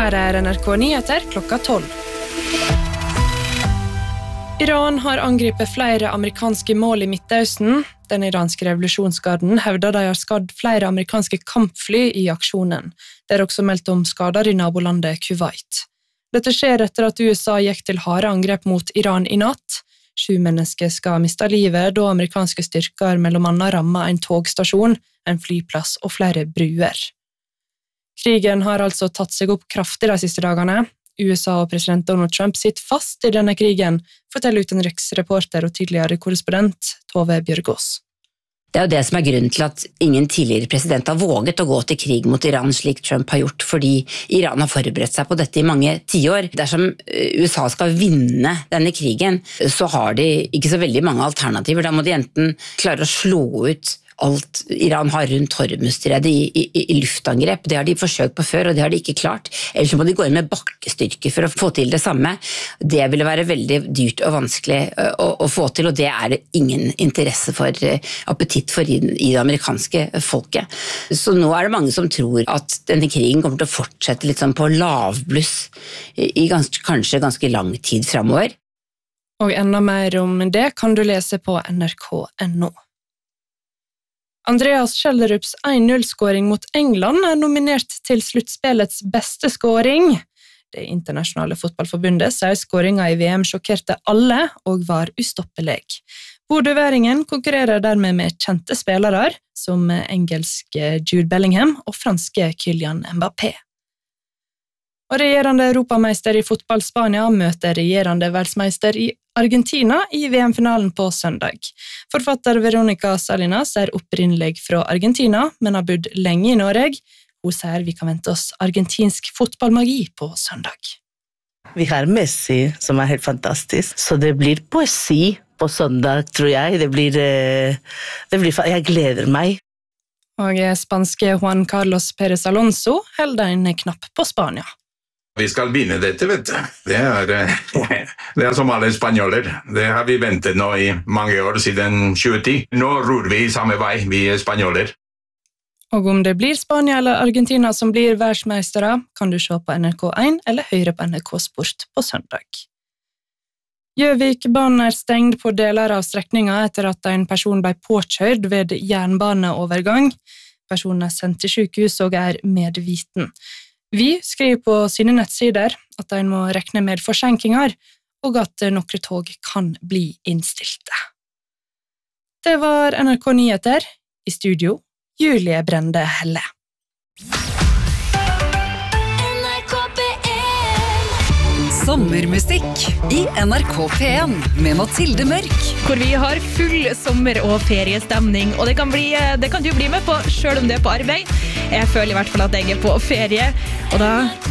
Her NRK Nyheter klokka 12. Iran har angripet flere amerikanske mål i Midtøsten. Den iranske revolusjonsgarden hevder de har skadd flere amerikanske kampfly i aksjonen. Det også meldt om skader i nabolandet Kuwait. Dette skjer etter at USA gikk til harde angrep mot Iran i natt. 7 mennesker skal ha mistet livet da amerikanske styrker mellom annet rammet en togstasjon, en flyplass og flere bruer. Krigen har altså tatt seg opp kraftig de siste dagene. USA og president Donald Trump sitter fast i denne krigen, forteller utenriksreporter og tidligere korrespondent Tove Bjørgaas. Det jo det som grunnen til at ingen tidligere president har våget å gå til krig mot Iran slik Trump har gjort, fordi Iran har forberedt seg på dette i mange tiår. Dersom USA skal vinne denne krigen, så har de ikke så veldig mange alternativer. Da må de enten klare å slå ut alt Iran har rundt Hormuzstredet i luftangrep. Det har de forsøkt på før, og det har de ikke klart. Ellers så må de gå inn med bakkestyrker for å få til det samme. Det ville være veldig dyrt og vanskelig å få til, og det det ingen interesse for, appetitt for i det amerikanske folket. Så nå det mange som tror at denne krigen kommer til å fortsette litt sånn på lavbluss i kanskje ganske lang tid fremover. Og enda mer om det kan du lese på nrk.no. Andreas Schjelderups 1-0-skåring mot England nominert til sluttspillets beste skåring. Det internasjonale fotballforbundet sier skåringen i VM sjokkerte alle og var ustoppelig. Bodøværingen konkurrerer dermed med kjente spillere, som engelske Jude Bellingham og franske Kylian Mbappé. Og regjerende europameister i fotball Spania møter regjerende verdensmeister i Argentina i VM-finalen på søndag. Forfatter Veronica Salinas opprinnelig fra Argentina, men har bodd lenge i Norge. Hun sier vi kan vente oss argentinsk fotballmagi på søndag. Vi har Messi, som helt fantastisk, så det blir poesi på søndag, tror jeg. Jeg gleder meg. Og spanske Juan Carlos Pérez Alonso holder en knapp på Spania. Vi skal vinne dette, vet du. Det som alle spanjoler. Det har vi ventet nå i mange år, siden 2010. Nå ror vi samme vei, vi spanjoler. Og om det blir Spania eller Argentina som blir verdensmeistere, kan du se på NRK1 eller høre på NRK Sport på søndag. Gjøvikbanen stengt på deler av strekningen etter at en person ble påkjørt ved jernbaneovergang. Personen sendt til sykehus og medviten. Vi skriver på sine nettsider at en må rekne med forsinkinger, og at noen tog kan bli innstilte. Det var NRK Nyheter. I studio, Julie Brende Helle. Sommermusikk i NRK P1 med Mathilde Mørk. Hvor vi har full sommer- og feriestemning, og det kan du bli med på selv om du på arbeid. Jeg føler i hvert fall at jeg på ferie, og da